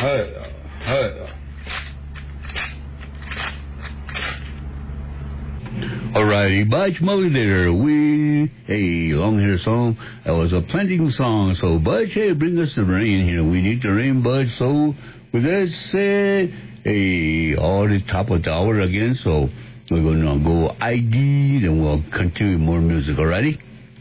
Alrighty, Butch Motivator, a long hair song. That was a planting song. So, Butch, hey, bring us the rain here. We need the rain, Butch. So, with that said, all the top of the hour again. So, we're going to go ID, then we'll continue more music. Alrighty?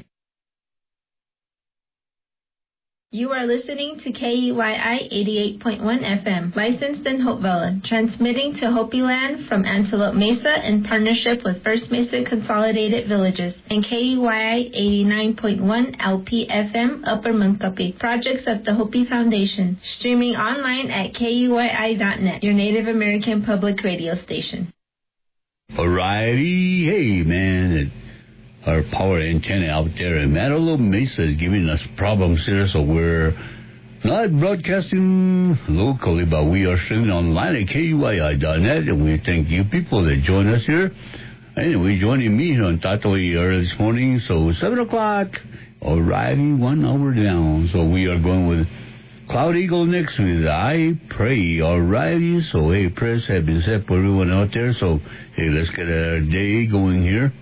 You are listening to KEYI 88.1 FM, licensed in Hopevilla, transmitting to Hopi Land from Antelope Mesa in partnership with First Mesa Consolidated Villages, and KEYI 89.1 LP FM, Upper Munkapi, projects of the Hopi Foundation, streaming online at KEYI.net, your Native American public radio station. Alrighty, hey man, our power antenna out there in Antelope Mesa is giving us problems here, so we're not broadcasting locally, but we are streaming online at KUII.net, and we thank you people that join us here. Anyway, joining me here on Tatoi early this morning, so 7 o'clock, alrighty, 1 hour down, so we are going with Cloud Eagle next with I Pray, alrighty, so hey, prayers have been set for everyone out there, so hey, let's get our day going here.